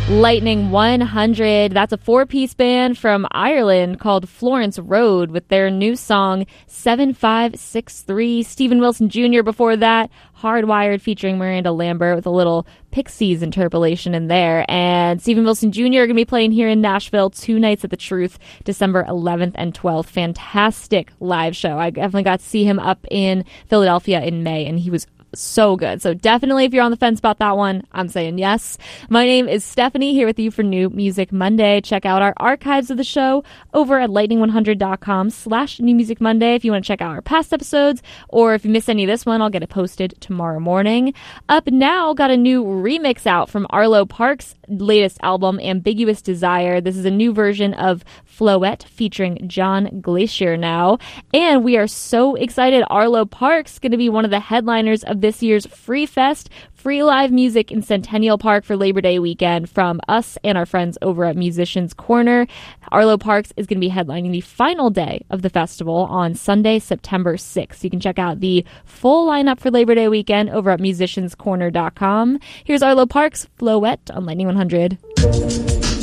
Lightning 100. That's a four-piece band from Ireland called Florence Road with their new song 7563. Stephen Wilson Jr. before that, Hardwired featuring Miranda Lambert with a little Pixies interpolation in there. And Stephen Wilson Jr. are going to be playing here in Nashville 2 nights at the Truth, December 11th and 12th. Fantastic live show. I definitely got to see him up in Philadelphia in May, and he was so good. So definitely, if you're on the fence about that one, I'm saying yes. My name is Stephanie, here with you for New Music Monday. Check out our archives of the show over at lightning100.com/New Music Monday if you want to check out our past episodes, or if you missed any of this one, I'll get it posted tomorrow morning. Up now, got a new remix out from Arlo Parks' latest album, Ambiguous Desire. This is a new version of Floette featuring John Glacier now. And we are so excited. Arlo Parks is going to be one of the headliners of this year's Free Fest, free live music in Centennial Park for Labor Day weekend from us and our friends over at Musicians Corner. Arlo Parks is going to be headlining the final day of the festival on Sunday, September 6th. You can check out the full lineup for Labor Day weekend over at musicianscorner.com. Here's Arlo Parks, Floette on Lightning 100.